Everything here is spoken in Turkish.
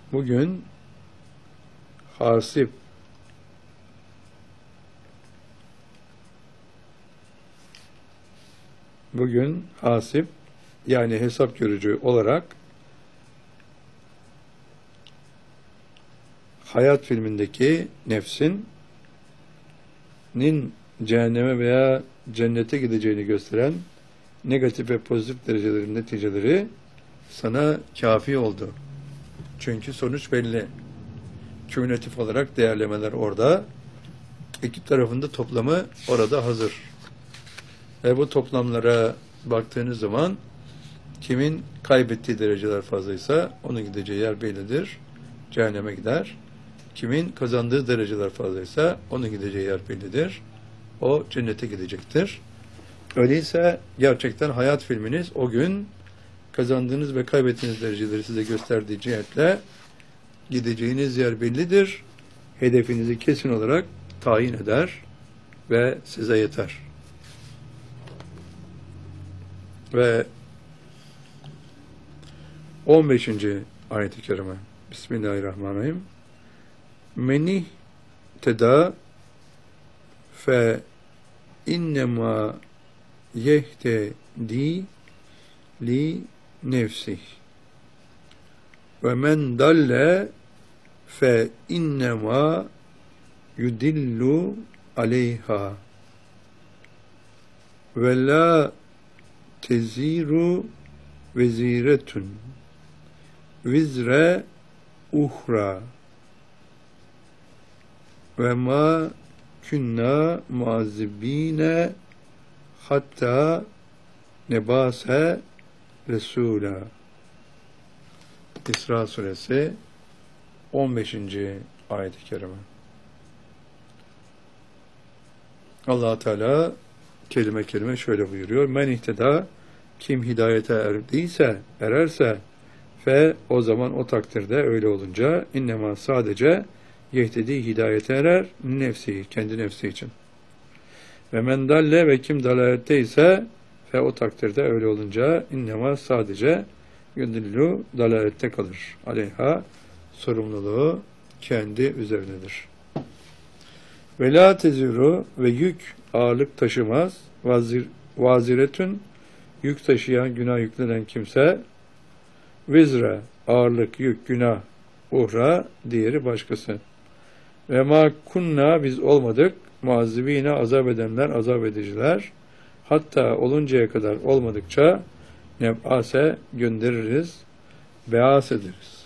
Bugün hasip, yani hesap görücü olarak hayat filmindeki nefsinin cehenneme veya cennete gideceğini gösteren negatif ve pozitif derecelerin neticeleri sana kafi oldu. Çünkü sonuç belli. Kümülatif olarak değerlemeler orada. İki tarafında toplamı orada hazır. Ve bu toplamlara baktığınız zaman kimin kaybettiği dereceler fazlaysa onun gideceği yer bellidir. Cehenneme gider. Kimin kazandığı dereceler fazlaysa onun gideceği yer bellidir. O cennete gidecektir. Öyleyse gerçekten hayat filminiz o gün kazandığınız ve kaybettiğiniz dereceleri size gösterdiği cihetle gideceğiniz yer bellidir. Hedefinizi kesin olarak tayin eder ve size yeter. Ve 15. ayet-i kerime. Bismillahirrahmanirrahim. Menih teda fe innema yehtedi li nefsih ve men dalle fe innema yudillu aleyha ve la teziru veziretun vizre uhra ve ma kunna muazzibine hatta nebase Resul'a. İsra suresi 15. ayet-i kerime. Allah Teala kelime kelime şöyle buyuruyor. Men ihteda, kim hidayete ererse fe, o zaman o takdirde öyle olunca innema, sadece yehtedi, hidayete erer nefsi, kendi nefsi için. Ve men dalle, ve kim dalalette ise fe, o takdirde öyle olunca innema, sadece yudillu, dalalette kalır. Aleyha, sorumluluğu kendi üzerinedir. Ve la teziru, ve yük ağırlık taşımaz. Vaziretün, yük taşıyan, günah yüklenen kimse. Vizre, ağırlık, yük, günah. Uhra, diğeri başkası. Ve ma kunna, biz olmadık. Muazzibine, azap edenler, azap ediciler. Hatta oluncaya kadar, olmadıkça neb'ase, göndeririz, beas ederiz.